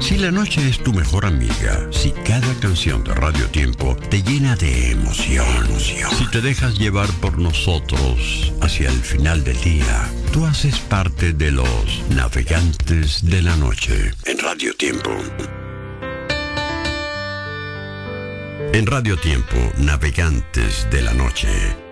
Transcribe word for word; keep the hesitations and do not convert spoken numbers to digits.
Si la noche es tu mejor amiga, si cada canción de Radio Tiempo te llena de emoción, emoción, si te dejas llevar por nosotros hacia el final del día, tú haces parte de los navegantes de la noche en Radio Tiempo. En Radio Tiempo, navegantes de la noche.